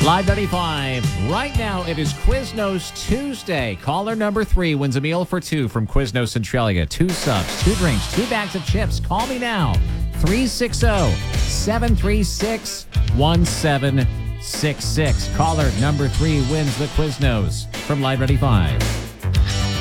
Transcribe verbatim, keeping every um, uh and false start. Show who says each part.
Speaker 1: Live ninety-five. Right now, it is Quiznos Tuesday. Caller number three wins a meal for two from Quiznos Centralia. Two subs, two drinks, two bags of chips. Call me now. three six zero, seven three six, one seven six six. Caller number three wins the Quiznos from Live ninety-five.